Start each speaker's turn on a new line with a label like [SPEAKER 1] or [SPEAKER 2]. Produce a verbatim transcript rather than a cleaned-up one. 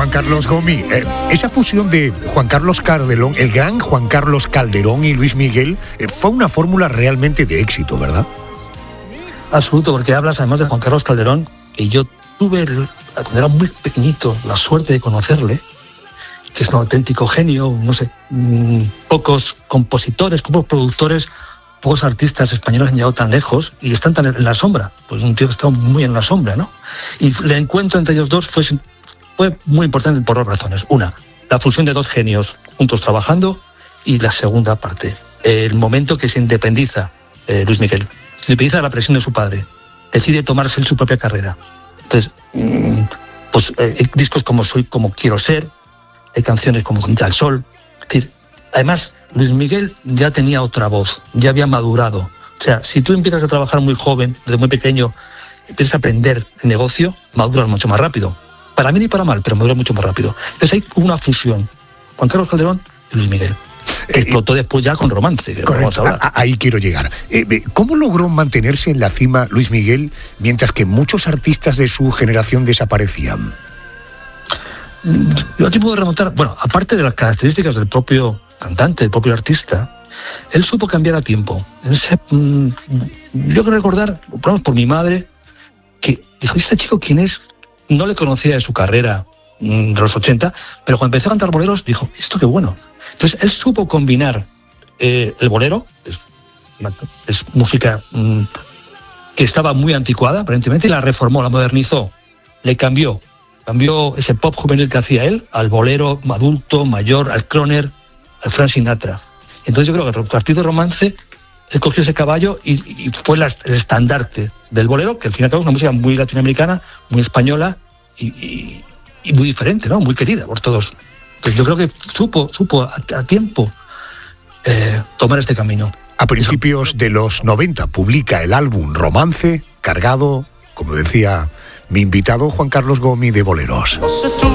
[SPEAKER 1] Juan Carlos Gomis, eh, esa fusión de Juan Carlos Calderón, el gran Juan Carlos Calderón y Luis Miguel, eh, fue una fórmula realmente de éxito, ¿verdad?
[SPEAKER 2] Absoluto, porque hablas además de Juan Carlos Calderón, que yo tuve, el, cuando era muy pequeñito, la suerte de conocerle, que es un auténtico genio, no sé, mmm, pocos compositores, pocos productores, pocos artistas españoles han llegado tan lejos y están tan en la sombra. Pues un tío que está muy en la sombra, ¿no? Y el encuentro entre ellos dos fue, fue muy importante por dos razones. Una, la fusión de dos genios juntos trabajando, y la segunda parte, el momento que se independiza eh, Luis Miguel. Se independiza de la presión de su padre. Decide tomarse su propia carrera. Entonces, mmm, pues eh, hay discos como Soy como quiero ser, hay canciones como Junto al Sol. Es decir, además, Luis Miguel ya tenía otra voz, ya había madurado. O sea, si tú empiezas a trabajar muy joven, desde muy pequeño, empiezas a aprender el negocio, maduras mucho más rápido. Para bien y para mal, pero maduras mucho más rápido. Entonces hay una fusión. Juan Carlos Calderón y Luis Miguel. Que explotó después ya con Romance. Que
[SPEAKER 1] correcto, vamos a hablar. Ahí quiero llegar. Eh, ¿Cómo logró mantenerse en la cima Luis Miguel mientras que muchos artistas de su generación desaparecían?
[SPEAKER 2] Yo aquí puedo remontar, bueno, aparte de las características del propio cantante, del propio artista, él supo cambiar a tiempo. Ese, mmm, yo quiero recordar, por, por mi madre, que dijo, ¿este chico quién es? No le conocía de su carrera mmm, de los ochenta, pero cuando empezó a cantar boleros, dijo, esto qué bueno. Entonces él supo combinar eh, el bolero, es, es música mmm, que estaba muy anticuada, aparentemente, y la reformó, la modernizó, le cambió. Cambió ese pop juvenil que hacía él al bolero adulto, mayor, al crooner, al Frank Sinatra. Entonces yo creo que a partir de Romance él cogió ese caballo y, y fue la, el estandarte del bolero, que al fin y al cabo es una música muy latinoamericana, muy española y, y, y muy diferente, ¿no? Muy querida por todos. Entonces yo creo que supo, supo a, a tiempo eh, tomar este camino.
[SPEAKER 1] A principios Eso. de los noventa publica el álbum Romance, cargado, como decía mi invitado, Juan Carlos Gomis, de boleros.